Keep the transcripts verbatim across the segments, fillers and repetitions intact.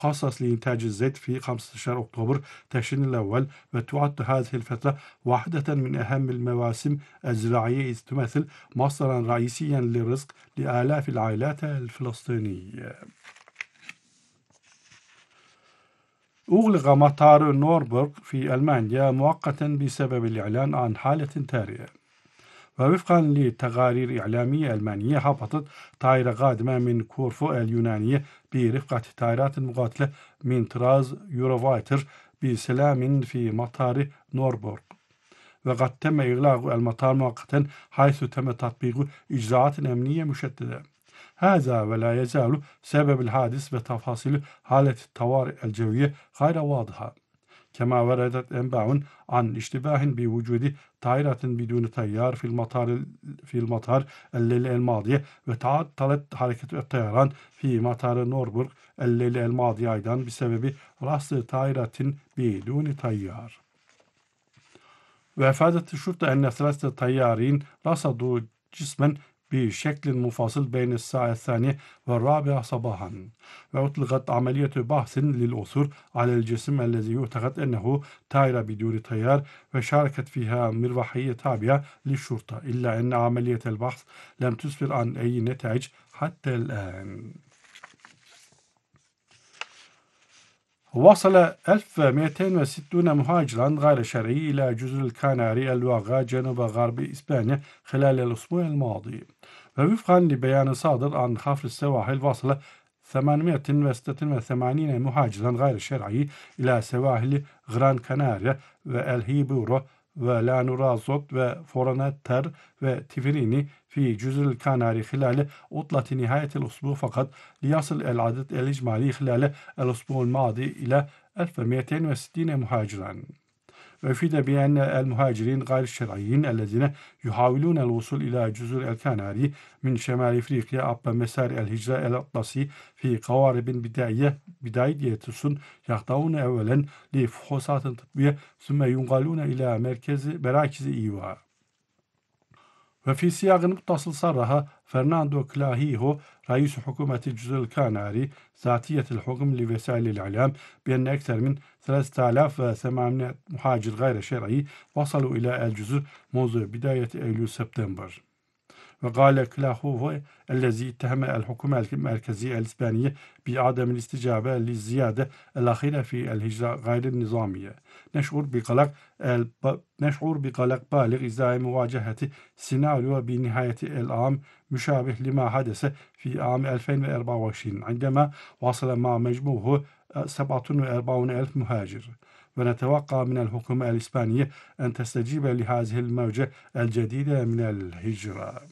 مخصص لإنتاج الزيت في خمسة عشر أكتوبر تشرين الأول، وتعد هذه الفترة واحدة من أهم المواسم الزراعية، إذ تمثل مصدرا رئيسيا للرزق لآلاف العائلات الفلسطينية. أغلق مطار نوربورغ في ألمانيا مؤقتا بسبب الإعلان عن حالة طارئة. ووفقا لتقارير إعلامية ألمانية، هبطت طائرة قادمة من كورفو اليونانية برفقة طائرات مقاتلة من طراز يوروفايتر بسلام في مطار نوربورغ، وقد تم إغلاق المطار مؤقتا حيث تم تطبيق إجراءات أمنية مشددة. هذا ولا يزال سبب الحادث وتفاصيل حالة الطوارئ الجوية غير واضحة، كما وردت أنباء عن اشتباه بوجود طائرة بدون طيار في المطار في المطار الليلة الماضية، وتعطلت حركة الطيران في مطار نوربورغ الليلة الماضية أيضا بسبب رصد طائرة بدون طيار. وأفادت الشرطة أن ثلاثة طيارين رصدوا جسما بشكل منفصل بين الساعة الثانية والرابعة صباحا، وأطلقت عملية بحث للعثور على الجسم الذي يعتقد أنه طائرة بدون طيار، وشاركت فيها مروحية تابعة للشرطة، إلا أن عملية البحث لم تسفر عن أي نتائج حتى الآن. وصل ألف ومئتين وستين مهاجرا غير شرعي إلى جزر الكناري الواقعة جنوب غرب إسبانيا خلال الأسبوع الماضي. ووفقا لبيان صادر عن حفر السواحل، وصل ثمانمئة وستة وثمانين مهاجرا غير شرعي إلى سواحل غران كناريا والهيبورو ولانورازوت وفورنتر وتيفريني في جزر الكناري خلال عطلة نهاية الأسبوع فقط، ليصل العدد الإجمالي خلال الأسبوع الماضي إلى ألف ومئتين وستين مهاجرا. ويفيد بأن المهاجرين غير الشرعيين الذين يحاولون الوصول إلى جزر الكناري من شمال إفريقيا عبر مسار الهجرة الأطلسي في قوارب بدائية بداية يخضعون أولا لفحوصات طبية ثم ينقلون إلى مركز مراكز إيواء. وفي سياق متصل، صرح فرناندو كلاهيهو رئيس حكومة جزر الكناري ذاتية الحكم لوسائل الإعلام بأن أكثر من ثلاثة آلاف وثمانمئة مهاجر غير شرعي وصلوا إلى الجزر منذ بداية أيلول سبتمبر. وقال كلاهيهو الذي اتهم الحكومة المركزية الإسبانية بعدم الاستجابة للزيادة الأخيرة في الهجرة غير النظامية: نشعر بقلق نشعر بقلق بالغ إزاء مواجهة سيناريو بنهاية العام مشابه لما حدث في عام ألفين وأربعة وعشرين عندما وصل مع مجموعه سبعة وأربعين ألف مهاجر، ونتوقع من الحكومة الإسبانية أن تستجيب لهذه الموجة الجديدة من الهجرة.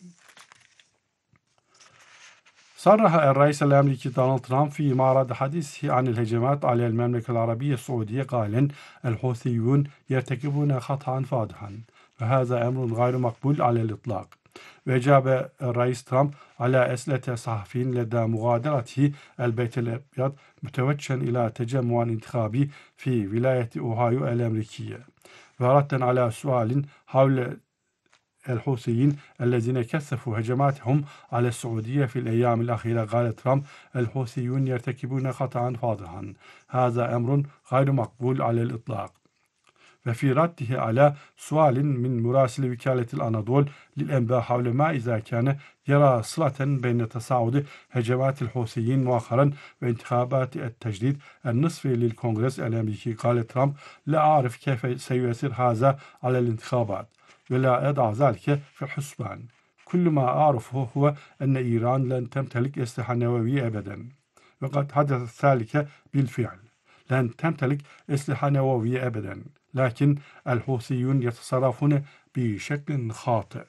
صرح الرئيس الأمريكي دونالد ترامب في معرض حديثه عن الهجمات على المملكة العربية السعودية قائلا: الحوثيون يرتكبون خطأ فادحا، وهذا أمر غير مقبول على الإطلاق. وأجاب الرئيس ترامب على أسئلة الصحفيين لدى مغادرته البيت الأبيض متوجها إلى تجمع انتخابي في ولاية أوهايو الأمريكية، وردا على سؤال حول الحوثيين الذين كثفوا هجماتهم على السعودية في الأيام الأخيرة، قال ترامب: الحوثيون يرتكبون خطأ فاضحا، هذا أمر غير مقبول على الإطلاق. وفي رده على سؤال من مراسل وكالة الأناضول للأنباء حول ما إذا كان يرى صلة بين تصاعد هجمات الحوثيين مؤخرا وانتخابات التجديد النصفي للكونغرس الأمريكي، قال ترامب: لا أعرف كيف سيؤثر هذا على الانتخابات، ولا أضع ذلك في الحسبان. كل ما أعرفه هو أن إيران لن تمتلك أسلحة نووية أبدا، وقد حدث ذلك بالفعل. لن تمتلك أسلحة نووية أبدا، لكن الحوثيون يتصرفون بشكل خاطئ.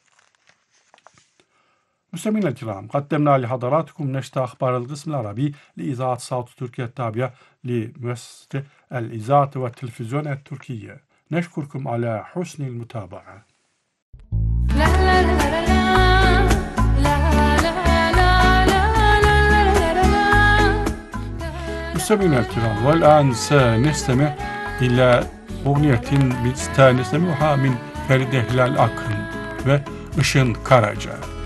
مستمعينا الكرام، قدمنا لحضراتكم نشرة أخبار القسم العربي لإذاعة صوت تركيا التابعة لمؤسسة الإذاعة والتلفزيون التركية. نشكركم على حسن المتابعة. مستمعينا الكرام، والآن سنستمع إلى أغنية سنستمعها من فريدة هلال أكن وإشن كاراجا.